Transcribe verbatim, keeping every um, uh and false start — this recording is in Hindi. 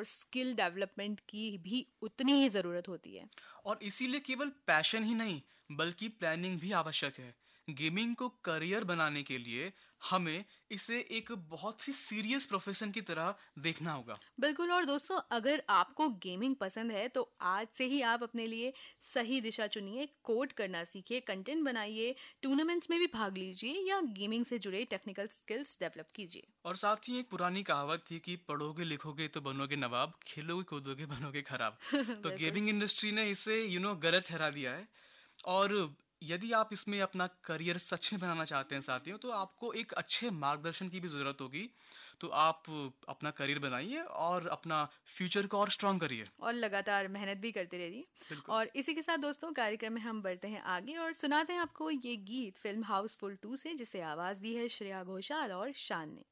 और स्किल डेवलपमेंट की भी उतनी ही ज़रूरत होती है। और इसीलिए केवल पैशन ही नहीं बल्कि प्लानिंग भी आवश्यक है। गेमिंग को करियर बनाने के लिए हमें इसे एक बहुत ही सीरियस प्रोफेशन की तरह देखना होगा। बिल्कुल। और दोस्तों, अगर आपको गेमिंग पसंद है तो आज से ही आप अपने लिए सही दिशा चुनिए, कोड करना सीखिए, कंटेंट बनाइए, टूर्नामेंट्स में भी भाग लीजिए या गेमिंग से जुड़े टेक्निकल स्किल्स डेवलप कीजिए। और साथ ही एक पुरानी कहावत थी कि पढ़ोगे लिखोगे तो बनोगे नवाब, खेलोगे कूदोगे बनोगे खराब। तो बिल्कुल। गेमिंग इंडस्ट्री ने इसे यू नो गलत ठहरा दिया है। और यदि आप इसमें अपना करियर सच में बनाना चाहते हैं साथियों, तो आपको एक अच्छे मार्गदर्शन की भी ज़रूरत होगी। तो आप अपना करियर बनाइए और अपना फ्यूचर को और स्ट्रांग करिए। और लगातार मेहनत भी करते रहिए। बिल्कुल। और इसी के साथ दोस्तों, कार्यक्रम में हम बढ़ते हैं आगे और सुनाते हैं आपको ये गीत फिल्म हाउसफुल टू से, जिसे आवाज़ दी है श्रेया घोषाल और शान ने।